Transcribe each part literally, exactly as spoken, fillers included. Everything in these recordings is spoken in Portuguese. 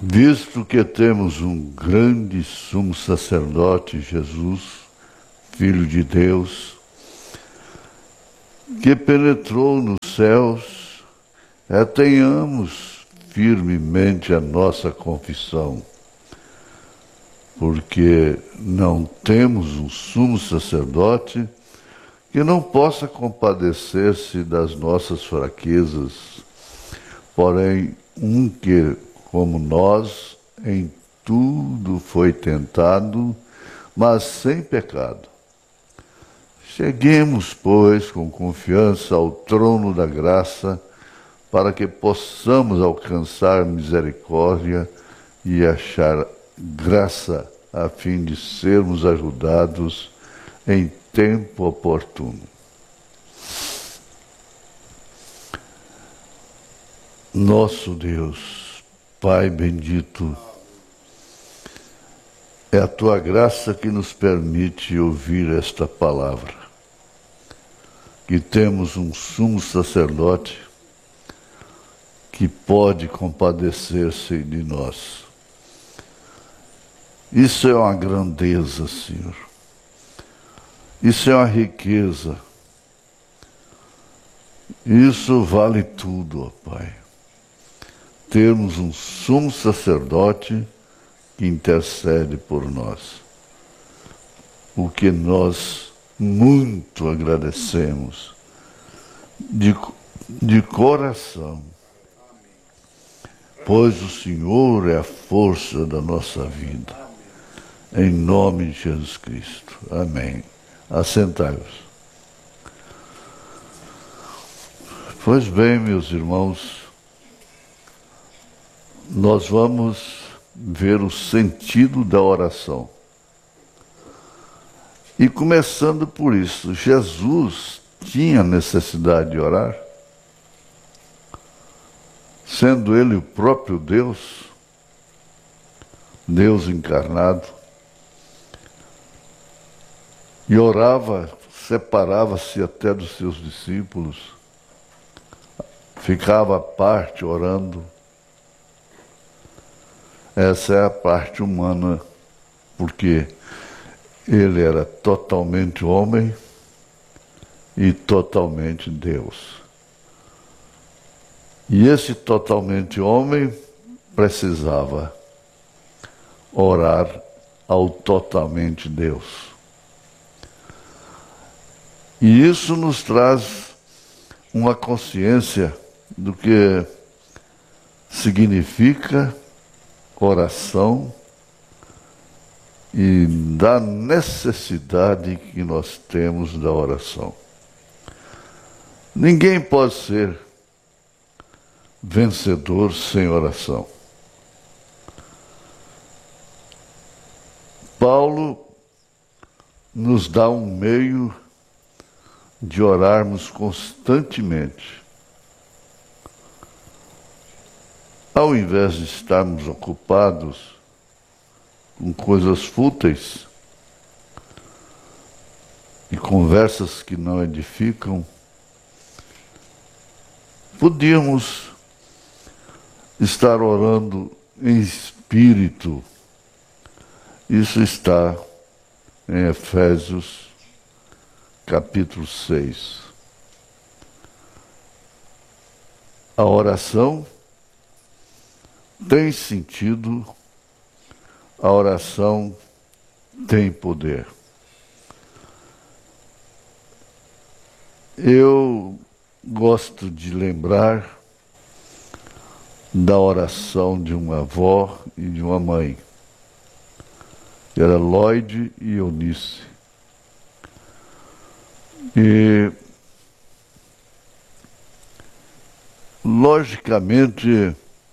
Visto que temos um grande sumo sacerdote, Jesus, Filho de Deus, que penetrou nos céus, retenhamos firmemente a nossa confissão, porque não temos um sumo sacerdote que não possa compadecer-se das nossas fraquezas, porém um que, como nós, em tudo foi tentado, mas sem pecado. Cheguemos, pois, com confiança ao trono da graça, para que possamos alcançar misericórdia e achar graça, a fim de sermos ajudados em tempo oportuno. Nosso Deus, Pai bendito, é a Tua graça que nos permite ouvir esta palavra, que temos um sumo sacerdote que pode compadecer-se de nós. Isso é uma grandeza, Senhor. Isso é uma riqueza. Isso vale tudo, ó Pai. Termos um sumo sacerdote que intercede por nós. O que nós muito agradecemos de, de coração. Pois o Senhor é a força da nossa vida. Em nome de Jesus Cristo. Amém. Assentai-vos. Pois bem, meus irmãos, nós vamos ver o sentido da oração. E começando por isso, Jesus tinha necessidade de orar? Sendo ele o próprio Deus, Deus encarnado, e orava, separava-se até dos seus discípulos, ficava à parte orando. Essa é a parte humana, porque ele era totalmente homem e totalmente Deus. E esse totalmente homem precisava orar ao totalmente Deus. E isso nos traz uma consciência do que significa oração e da necessidade que nós temos da oração. Ninguém pode ser vencedor sem oração. Paulo nos dá um meio de orarmos constantemente. Ao invés de estarmos ocupados com coisas fúteis e conversas que não edificam, podíamos estar orando em espírito. Isso está em Efésios, capítulo seis. A oração tem sentido, a oração tem poder. Eu gosto de lembrar da oração de uma avó e de uma mãe. Era Lloyd e Eunice. E, logicamente,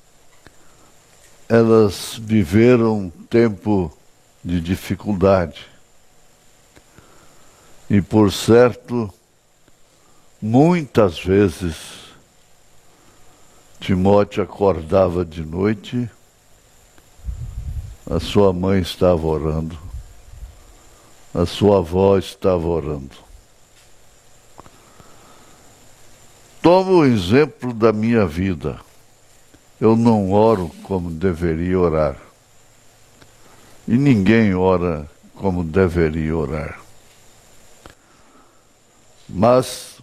elas viveram um tempo de dificuldade. E, por certo, muitas vezes, Timóteo acordava de noite, a sua mãe estava orando, a sua avó estava orando. Tomo o exemplo da minha vida. eu não oro como deveria orar. E ninguém ora como deveria orar. Mas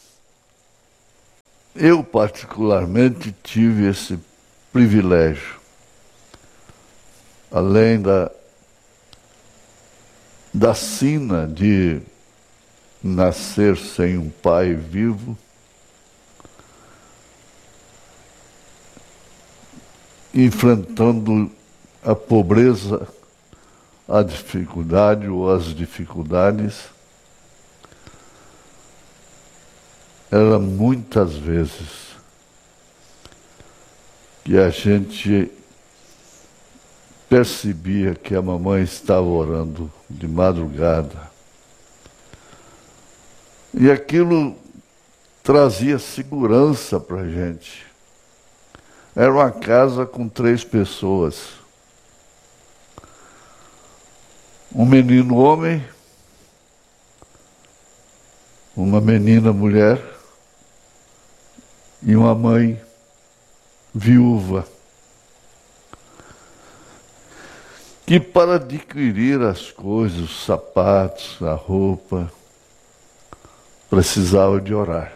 eu particularmente tive esse privilégio. Além da, da sina de nascer sem um pai vivo, enfrentando a pobreza, a dificuldade ou as dificuldades, era muitas vezes que a gente percebia que a mamãe estava orando de madrugada. E aquilo trazia segurança para a gente. Era uma casa com três pessoas. Um menino homem, uma menina mulher e uma mãe viúva, que para adquirir as coisas, os sapatos, a roupa, precisava de orar.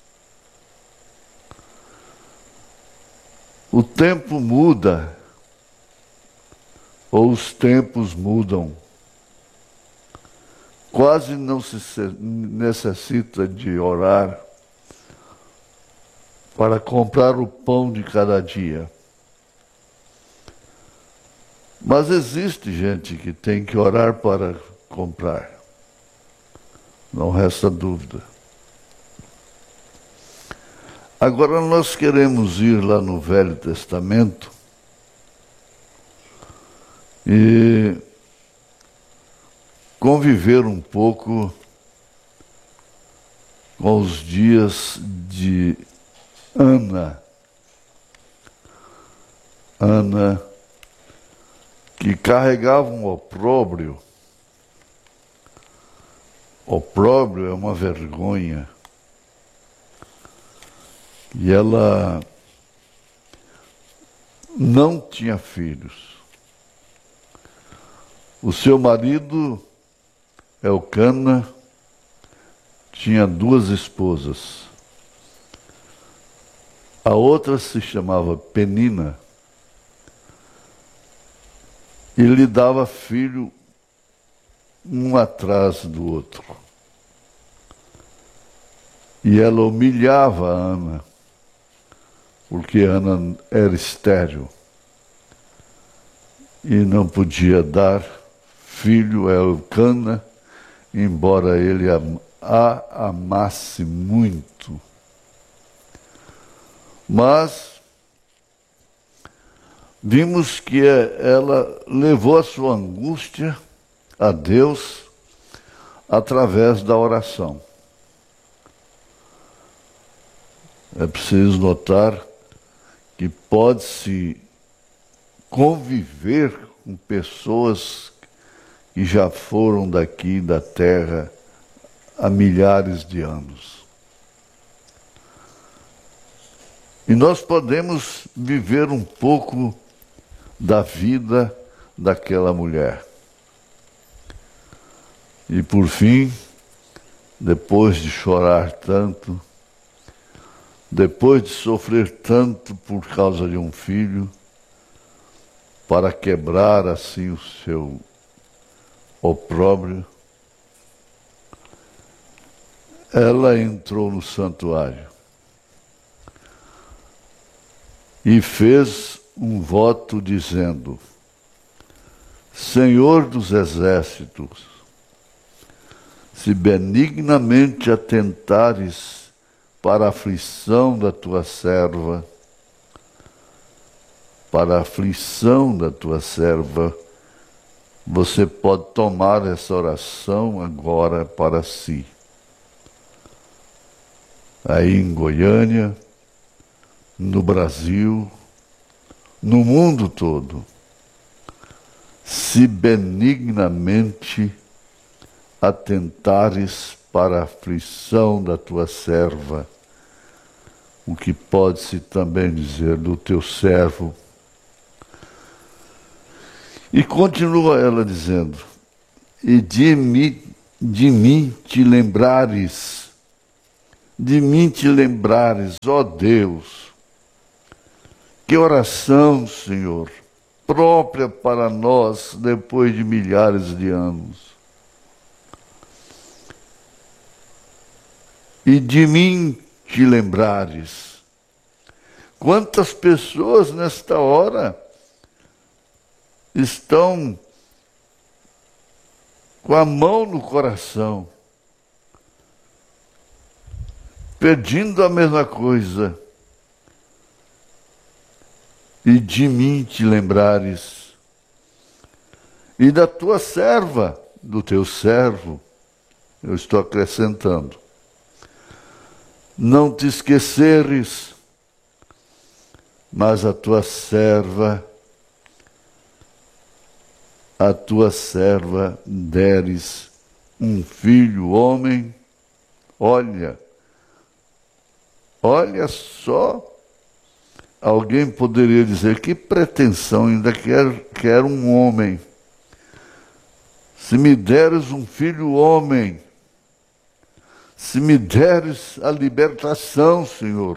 O tempo muda, ou os tempos mudam. Quase não se necessita de orar para comprar o pão de cada dia. Mas existe gente que tem que orar para comprar. Não resta dúvida. Agora nós queremos ir lá no Velho Testamento e conviver um pouco com os dias de Ana. Ana, que carregava um opróbrio. Opróbrio é uma vergonha. E ela não tinha filhos. O seu marido, Elcana, tinha duas esposas. A outra se chamava Penina e lhe dava filho um atrás do outro. E ela humilhava a Ana, porque Ana era estéril e não podia dar filho a Elcana, embora ele a amasse muito. Mas vimos que ela levou a sua angústia a Deus através da oração. É preciso notar que pode-se conviver com pessoas que já foram daqui da terra há milhares de anos. E nós podemos viver um pouco da vida daquela mulher. E por fim, depois de chorar tanto, depois de sofrer tanto por causa de um filho, para quebrar assim o seu opróbrio, ela entrou no santuário e fez um voto dizendo: Senhor dos exércitos, se benignamente atentares para a aflição da tua serva, para a aflição da tua serva, você pode tomar essa oração agora para si. Aí em Goiânia, no Brasil, no mundo todo, se benignamente atentares para a aflição da tua serva, o que pode-se também dizer do teu servo. E continua ela dizendo, e de mim, de mim te lembrares, de mim te lembrares, ó Deus. Que oração, Senhor, própria para nós depois de milhares de anos. E de mim te lembrares. Quantas pessoas nesta hora estão com a mão no coração, pedindo a mesma coisa. E de mim te lembrares, e da tua serva, do teu servo, eu estou acrescentando, não te esqueceres, mas a tua serva, a tua serva deres um filho homem. Olha, olha só, alguém poderia dizer, que pretensão, ainda quer, quer um homem. Se me deres um filho homem, se me deres a libertação, Senhor.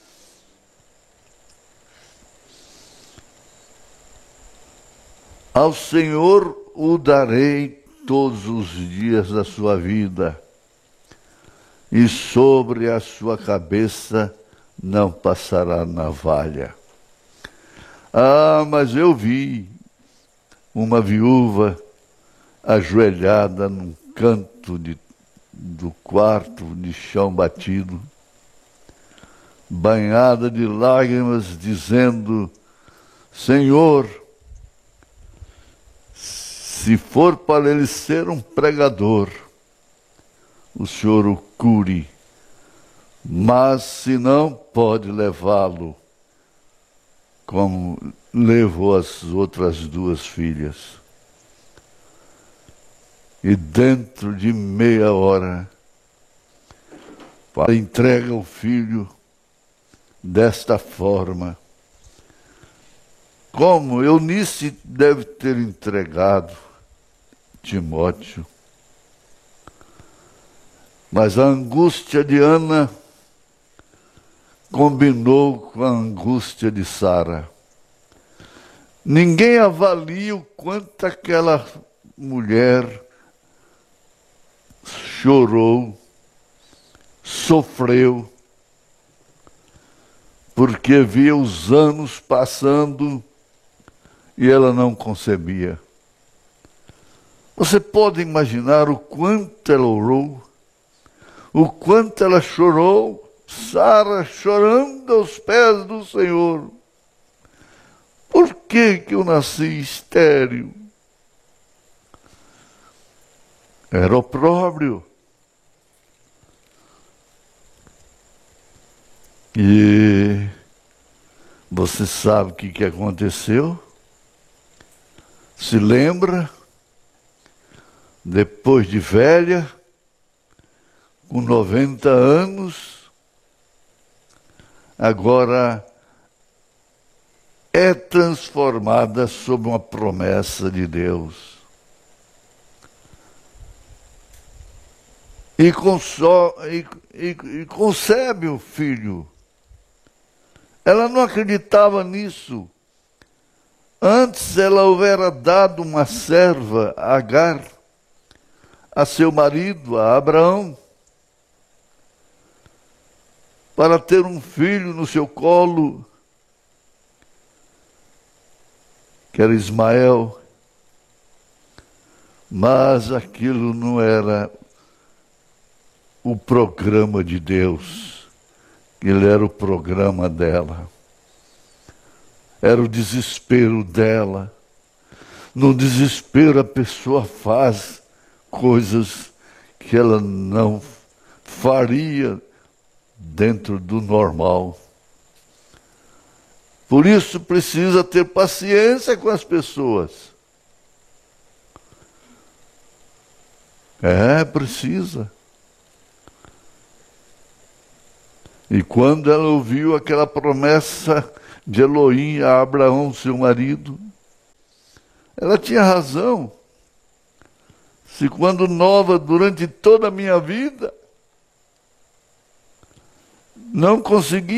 Ao Senhor o darei todos os dias da sua vida, e sobre a sua cabeça não passará navalha. Ah, mas eu vi uma viúva ajoelhada num canto de do quarto de chão batido, banhada de lágrimas, dizendo, Senhor, se for para ele ser um pregador, o Senhor o cure, mas se não, pode levá-lo, como levou as outras duas filhas. E dentro de meia hora, entrega o filho desta forma. Como Eunice deve ter entregado Timóteo. Mas a angústia de Ana combinou com a angústia de Sara. Ninguém avalia o quanto aquela mulher chorou, sofreu, porque via os anos passando e ela não concebia. Você pode imaginar o quanto ela orou, o quanto ela chorou, Sara chorando aos pés do Senhor. Por que que eu nasci estéril? Era opróbrio. E você sabe o que, que aconteceu? Se lembra? Depois de velha, com noventa anos, agora é transformada sob uma promessa de Deus. E, consó, e, e, e concebe o filho. Ela não acreditava nisso. Antes ela houvera dado uma serva, Agar, a seu marido, a Abraão, para ter um filho no seu colo, que era Ismael. Mas aquilo não era o programa de Deus, ele era o programa dela. Era o desespero dela. No desespero a pessoa faz coisas que ela não faria dentro do normal. Por isso precisa ter paciência com as pessoas. É, precisa. E quando ela ouviu aquela promessa de Elohim a Abraão, seu marido, ela tinha razão. Se quando nova, durante toda a minha vida, não consegui